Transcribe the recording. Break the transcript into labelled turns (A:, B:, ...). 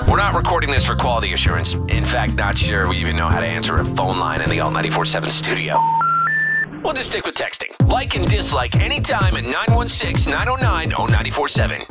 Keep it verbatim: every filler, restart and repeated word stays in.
A: We're not recording this for quality assurance. In fact, not sure we even know how to answer a phone line in the Alt ninety-four point seven studio. We'll just stick with texting. Like and dislike anytime at nine one six, nine oh nine, oh nine four seven.